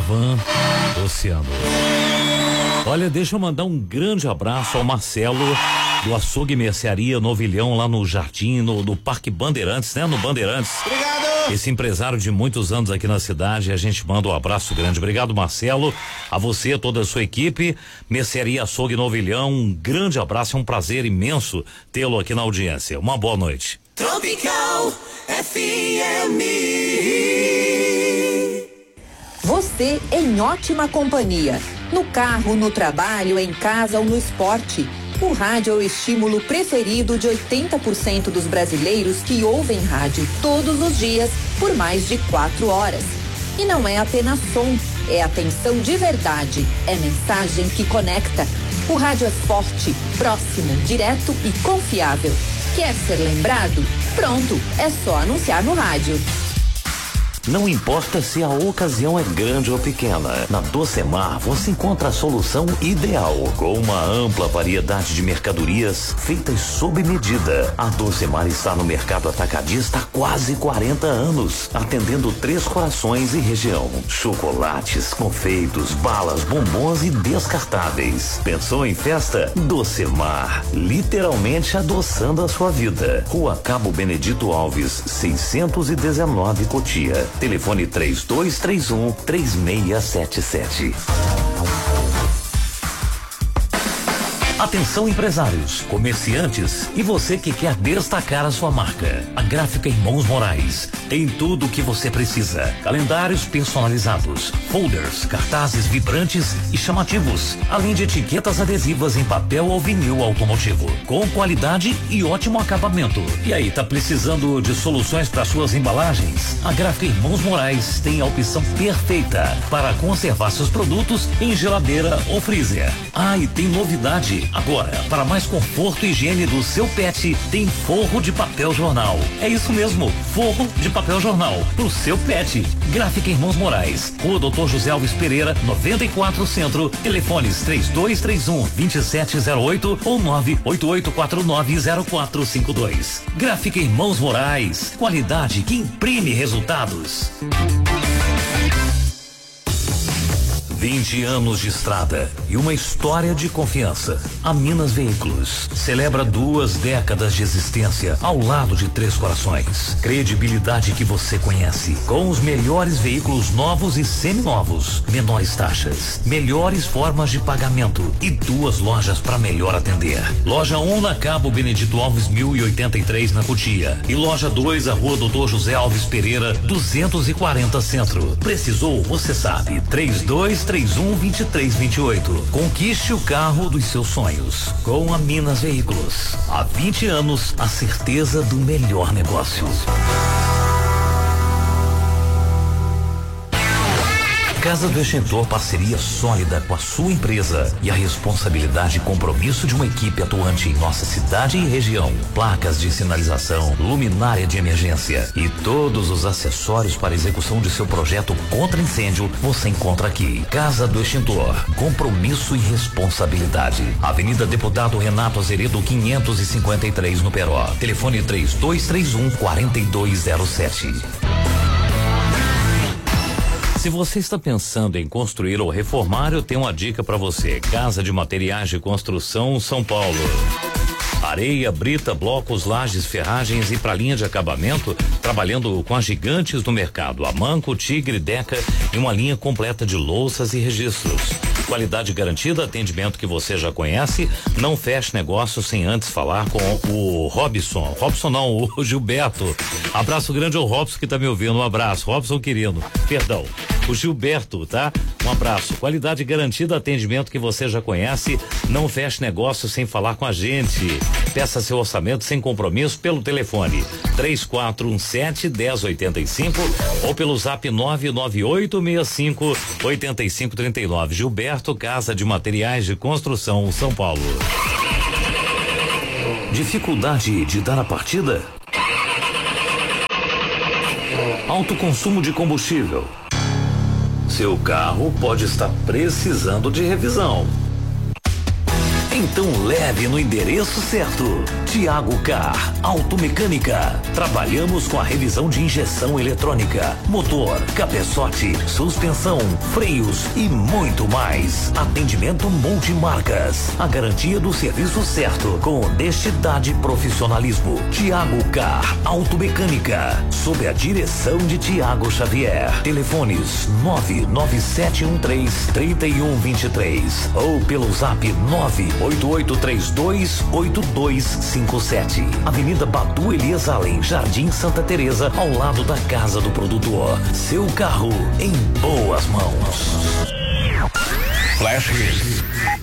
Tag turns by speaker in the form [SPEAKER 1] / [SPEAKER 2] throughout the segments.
[SPEAKER 1] van do Oceano. Olha, deixa eu mandar um grande abraço ao Marcelo do Açougue Mercearia Novilhão, lá no Jardim, no Parque Bandeirantes, né? No Bandeirantes.
[SPEAKER 2] Obrigado!
[SPEAKER 1] Esse empresário de muitos anos aqui na cidade, a gente manda um abraço grande. Obrigado, Marcelo, a você, toda a sua equipe. Mercearia Açougue Novilhão, um grande abraço, é um prazer imenso tê-lo aqui na audiência. Uma boa noite.
[SPEAKER 3] Tropical FM.
[SPEAKER 4] Você em ótima companhia. No carro, no trabalho, em casa ou no esporte. O rádio é o estímulo preferido de 80% dos brasileiros que ouvem rádio todos os dias por mais de 4 horas. E não é apenas som, é atenção de verdade, é mensagem que conecta. O rádio é forte, próximo, direto e confiável. Quer ser lembrado? Pronto, é só anunciar no rádio.
[SPEAKER 5] Não importa se a ocasião é grande ou pequena, na Docemar você encontra a solução ideal, com uma ampla variedade de mercadorias feitas sob medida. A Docemar está no mercado atacadista há quase 40 anos, atendendo Três Corações e região. Chocolates, confeitos, balas, bombons e descartáveis. Pensou em festa? Docemar, literalmente adoçando a sua vida. Rua Cabo Benedito Alves, 619 Cotia. Telefone 3231-3677. Atenção empresários, comerciantes e você que quer destacar a sua marca. A Gráfica Irmãos Moraes tem tudo o que você precisa. Calendários personalizados, folders, cartazes vibrantes e chamativos, além de etiquetas adesivas em papel ou vinil automotivo, com qualidade e ótimo acabamento. E aí, tá precisando de soluções para suas embalagens? A Gráfica Irmãos Moraes tem a opção perfeita para conservar seus produtos em geladeira ou freezer. Ah, e tem novidade. Agora, para mais conforto e higiene do seu pet, tem forro de papel jornal. É isso mesmo, forro de papel jornal pro seu pet. Gráfica Irmãos Moraes, Rua Dr. José Alves Pereira, 94 Centro. Telefones 3231-2708 ou 988490452. Gráfica Irmãos Moraes, qualidade que imprime resultados. 20 anos de estrada e uma história de confiança. A Minas Veículos celebra 2 décadas de existência ao lado de Três Corações. Credibilidade que você conhece, com os melhores veículos novos e seminovos, menores taxas, melhores formas de pagamento e 2 lojas para melhor atender. Loja 1 na Cabo Benedito Alves 1083 na Cotia e loja 2 na Rua Dr. José Alves Pereira 240 Centro. Precisou? Você sabe. 3231-2328. Conquiste o carro dos seus sonhos com a Minas Veículos. Há 20 anos, a certeza do melhor negócio. Casa do Extintor, parceria sólida com a sua empresa e a responsabilidade e compromisso de uma equipe atuante em nossa cidade e região. Placas de sinalização, luminária de emergência e todos os acessórios para execução de seu projeto contra incêndio você encontra aqui. Casa do Extintor, compromisso e responsabilidade. Avenida Deputado Renato Azeredo 553 no Peró. Telefone 3231-4207. Se você está pensando em construir ou reformar, eu tenho uma dica para você. Casa de Materiais de Construção São Paulo. Areia, brita, blocos, lajes, ferragens e para linha de acabamento, trabalhando com as gigantes do mercado, Amanco, Tigre, Deca e uma linha completa de louças e registros. Qualidade garantida, atendimento que você já conhece. Não feche negócio sem antes falar com o Robson. Robson não, o Gilberto. Abraço grande ao Robson que tá me ouvindo. Um abraço, Robson querido. Perdão. O Gilberto, tá? Um abraço. Qualidade garantida, atendimento que você já conhece. Não feche negócio sem falar com a gente. Peça seu orçamento sem compromisso pelo telefone 3417-1085 ou pelo zap 99865-8539. Gilberto, Casa de Materiais de Construção, São Paulo. Dificuldade de dar a partida? Alto consumo de combustível. Seu carro pode estar precisando de revisão. Então leve no endereço certo. Tiago Car Automecânica. Trabalhamos com a revisão de injeção eletrônica, motor, cabeçote, suspensão, freios e muito mais. Atendimento multimarcas. A garantia do serviço certo com honestidade e profissionalismo. Tiago Car Automecânica. Sob a direção de Tiago Xavier. Telefones 99713-3123 ou pelo zap 988328257. Avenida Badu Elias Allen, Jardim Santa Teresa, ao lado da Casa do Produtor. Seu carro em boas mãos.
[SPEAKER 2] Flash Hits.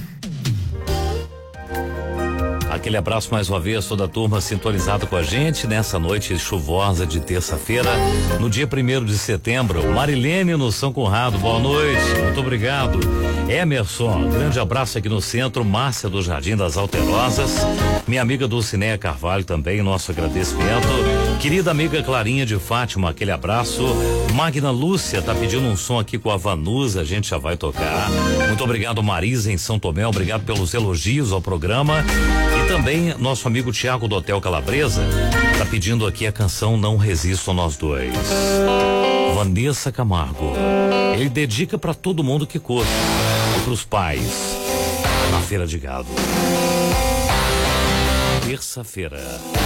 [SPEAKER 1] Aquele abraço mais uma vez, toda a turma sintonizada com a gente nessa noite chuvosa de terça-feira, no dia 1º de setembro. Marilene no São Conrado, boa noite, muito obrigado. Emerson, grande abraço aqui no centro. Márcia do Jardim das Alterosas, minha amiga Dulcinéia Carvalho também, nosso agradecimento. Querida amiga Clarinha de Fátima, aquele abraço. Magna Lúcia tá pedindo um som aqui com a Vanusa, a gente já vai tocar. Muito obrigado, Marisa em São Tomé, obrigado pelos elogios ao programa. E também nosso amigo Tiago do Hotel Calabresa tá pedindo aqui a canção Não Resisto a Nós Dois. Vanessa Camargo, ele dedica pra todo mundo que curte, e pros pais na feira de gado. Terça-feira.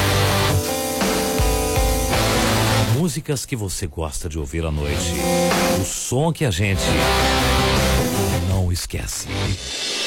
[SPEAKER 1] Músicas que você gosta de ouvir à noite. O som que a gente não esquece.